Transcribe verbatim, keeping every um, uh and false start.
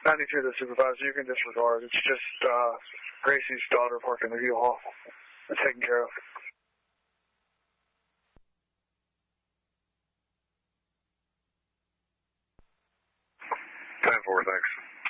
ninety-two, the supervisor. You can disregard. It's just uh, Gracie's daughter parked in the U-Haul. It's taken care of. ten four, thanks.